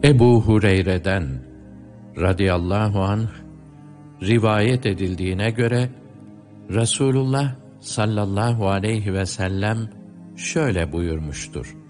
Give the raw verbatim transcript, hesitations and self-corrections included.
Ebu Hureyre'den radıyallahu anh rivayet edildiğine göre Resulullah sallallahu aleyhi ve sellem şöyle buyurmuştur: